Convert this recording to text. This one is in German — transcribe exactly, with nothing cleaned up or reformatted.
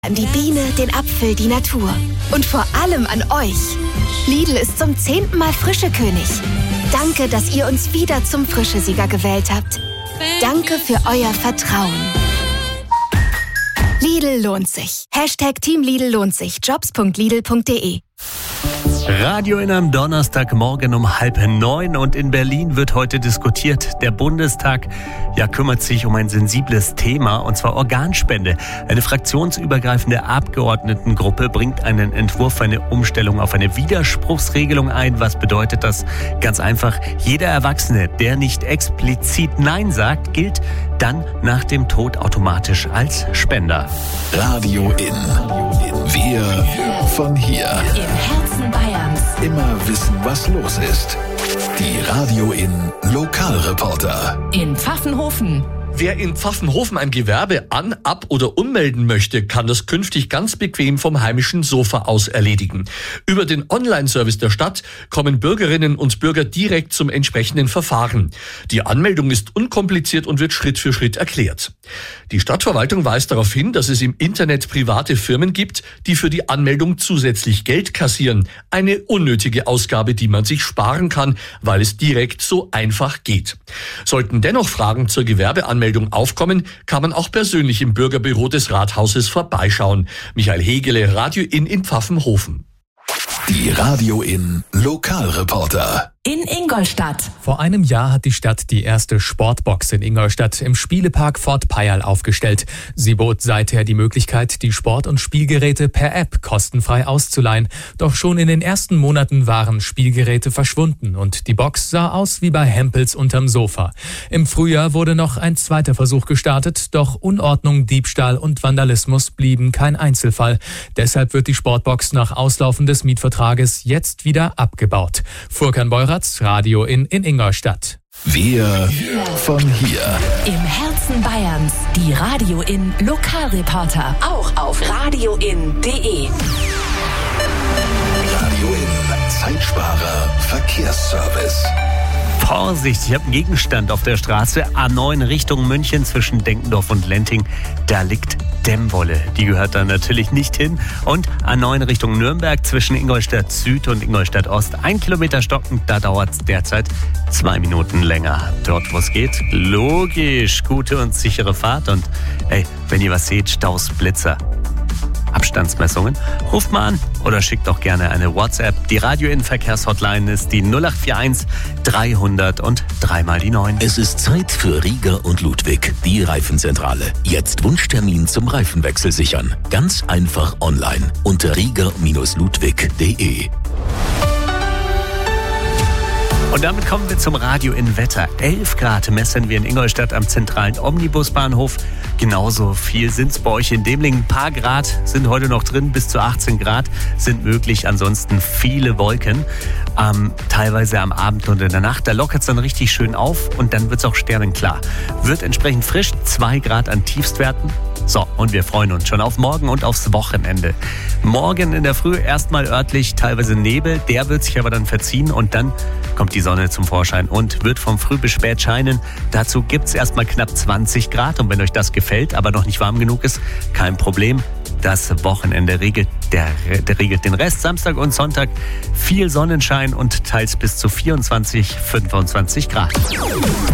An die Biene, den Apfel, die Natur. Und vor allem an euch. Lidl ist zum zehnten Mal Frischekönig. Danke, dass ihr uns wieder zum Frischesieger gewählt habt. Danke für euer Vertrauen. Lidl lohnt sich. Hashtag Team Lidl lohnt sich. jobs punkt lidl punkt de. Radio in am Donnerstagmorgen um halb neun und in Berlin wird heute diskutiert. Der Bundestag ja, kümmert sich um ein sensibles Thema, und zwar Organspende. Eine fraktionsübergreifende Abgeordnetengruppe bringt einen Entwurf für eine Umstellung auf eine Widerspruchsregelung ein. Was bedeutet das? Ganz einfach, jeder Erwachsene, der nicht explizit Nein sagt, gilt dann nach dem Tod automatisch als Spender. Radio in. Wir von hier. Im Herzen Bayerns. Immer wissen, was los ist. Die Radio in Lokalreporter. In Pfaffenhofen. Wer in Pfaffenhofen ein Gewerbe an-, ab- oder ummelden möchte, kann das künftig ganz bequem vom heimischen Sofa aus erledigen. Über den Online-Service der Stadt kommen Bürgerinnen und Bürger direkt zum entsprechenden Verfahren. Die Anmeldung ist unkompliziert und wird Schritt für Schritt erklärt. Die Stadtverwaltung weist darauf hin, dass es im Internet private Firmen gibt, die für die Anmeldung zusätzlich Geld kassieren. Eine unnötige Ausgabe, die man sich sparen kann, weil es direkt so einfach geht. Sollten dennoch Fragen zur Gewerbeanmeldung aufkommen, kann man auch persönlich im Bürgerbüro des Rathauses vorbeischauen. Michael Hegele, Radio in in Pfaffenhofen. Die Radio in Lokalreporter. In Ingolstadt. Vor einem Jahr hat die Stadt die erste Sportbox in Ingolstadt im Spielepark Fort Payal aufgestellt. Sie bot seither die Möglichkeit, die Sport- und Spielgeräte per App kostenfrei auszuleihen. Doch schon in den ersten Monaten waren Spielgeräte verschwunden und die Box sah aus wie bei Hempels unterm Sofa. Im Frühjahr wurde noch ein zweiter Versuch gestartet, doch Unordnung, Diebstahl und Vandalismus blieben kein Einzelfall. Deshalb wird die Sportbox nach Auslaufen des Mietvertrages jetzt wieder abgebaut. Furkan Beurer, Radio in in Ingolstadt. Wir von hier. Im Herzen Bayerns. Die Radio in Lokalreporter. Auch auf radio in punkt de. Radio in Zeitsparer Verkehrsservice. Vorsicht, ich habe einen Gegenstand auf der Straße A neun Richtung München zwischen Denkendorf und Lenting. Da liegt Dämmwolle. Die gehört da natürlich nicht hin. Und A neun Richtung Nürnberg zwischen Ingolstadt Süd und Ingolstadt Ost. Ein Kilometer stockend, da dauert es derzeit zwei Minuten länger. Dort, wo es geht, logisch, gute und sichere Fahrt. Und hey, wenn ihr was seht, Staus, Blitzer, Abstandsmessungen, ruft mal an oder schickt auch gerne eine WhatsApp. Die Radio-In-Verkehrshotline ist die null acht vier eins dreihundert und dreimal die neun. Es ist Zeit für Rieger und Ludwig, die Reifenzentrale. Jetzt Wunschtermin zum Reifenwechsel sichern. Ganz einfach online unter rieger Ludwig punkt de. Und damit kommen wir zum Radio in Wetter. elf Grad messen wir in Ingolstadt am zentralen Omnibusbahnhof. Genauso viel sind es bei euch in Demling. Ein paar Grad sind heute noch drin, bis zu achtzehn Grad sind möglich. Ansonsten viele Wolken. Ähm, teilweise am Abend und in der Nacht. Da lockert es dann richtig schön auf und dann wird es auch sternenklar. Wird entsprechend frisch, zwei Grad an Tiefstwerten. So, und wir freuen uns schon auf morgen und aufs Wochenende. Morgen in der Früh erstmal örtlich teilweise Nebel, der wird sich aber dann verziehen und dann kommt die Sonne zum Vorschein und wird vom Früh bis spät scheinen. Dazu gibt es erstmal knapp zwanzig Grad und wenn euch das gefällt, aber noch nicht warm genug ist, kein Problem. Das Wochenende regelt, der, der regelt den Rest. Samstag und Sonntag viel Sonnenschein und teils bis zu vierundzwanzig, fünfundzwanzig Grad.